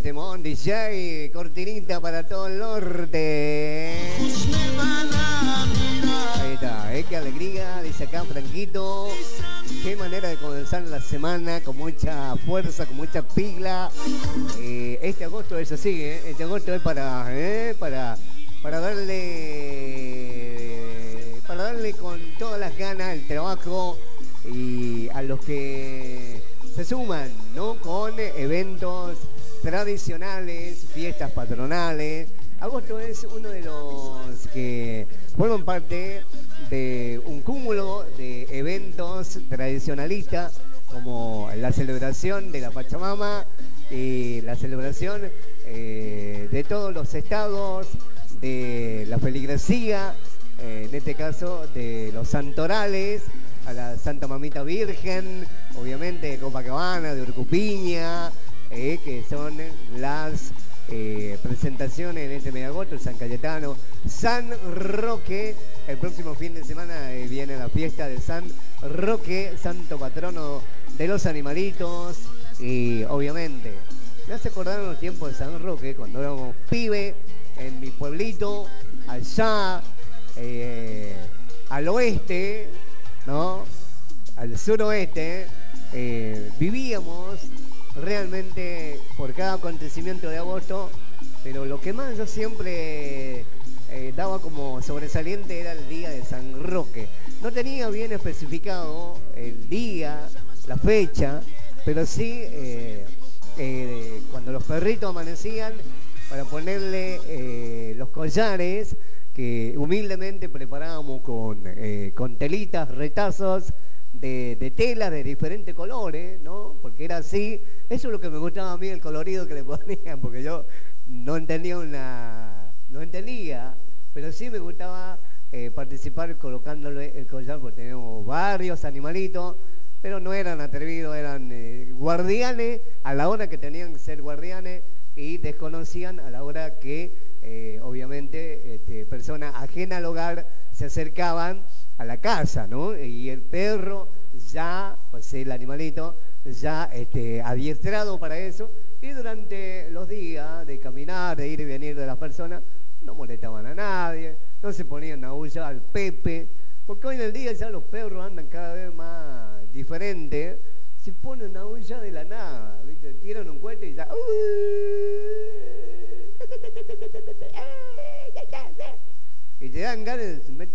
temón, DJ, cortinita para todo el norte. Ahí está, qué alegría, dice acá Franquito. Qué manera de comenzar la semana, con mucha fuerza, con mucha pila. Este agosto es así, este agosto es para darle con todas las ganas el trabajo y a los que se suman, ¿no? Con eventos tradicionales, fiestas patronales. Agosto es uno de los que forman parte de un cúmulo de eventos tradicionalistas, como la celebración de la Pachamama y la celebración de todos los estados, de la feligresía, en este caso de los santorales, a la Santa Mamita Virgen, obviamente de Copacabana, de Urcupiña, que son las presentaciones en este mes de agosto, San Cayetano, San Roque. El próximo fin de semana viene la fiesta de San Roque, santo patrono de los animalitos. Y obviamente me hace acordar los tiempos de San Roque, cuando éramos pibe en mi pueblito, allá al oeste, ¿no? Al suroeste, vivíamos realmente por cada acontecimiento de agosto, pero lo que más yo siempre daba como sobresaliente era el día de San Roque. No tenía bien especificado el día, la fecha, pero sí cuando los perritos amanecían, para ponerle los collares que humildemente preparábamos con telitas, retazos de tela de diferentes colores, ¿no? Porque era así. Eso es lo que me gustaba a mí, el colorido que le ponían, porque yo no entendía, pero sí me gustaba participar colocándole el collar, porque teníamos varios animalitos, pero no eran atrevidos, eran guardianes a la hora que tenían que ser guardianes y desconocían a la hora que obviamente personas ajenas al hogar se acercaban a la casa, ¿no? Y el perro ya, pues el animalito, ya adiestrado para eso, y durante los días de caminar, de ir y venir de las personas, no molestaban a nadie, no se ponían a aullar al Pepe, porque hoy en el día ya los perros andan cada vez más diferentes, se ponen a aullar de la nada, ¿viste? Tiran un cohete y ya... y te dan ganas de